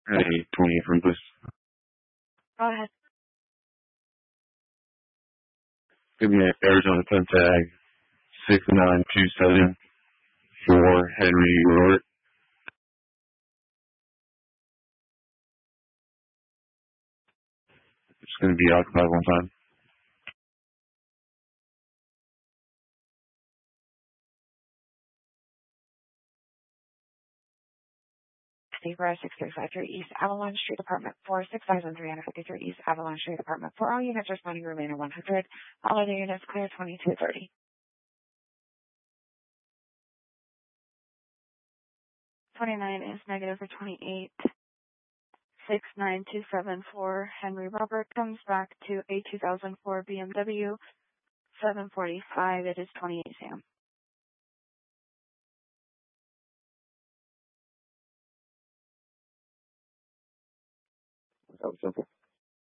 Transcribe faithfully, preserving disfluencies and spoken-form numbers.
Hey, twenty from this. Go ahead. Give me an Arizona pen tag six nine two seven for Henry Robert. It's going to be occupied one time. Zebra six three five three East Avalon Street, Apartment four, six thousand three hundred fifty-three East Avalon Street, Apartment four. All units responding remain at one hundred. All other units clear twenty-two thirty. twenty-nine is negative for twenty-eight. six nine two seven four Henry Robert comes back to a two thousand four B M W seven forty-five. It is twenty-eight Sam. That was simple.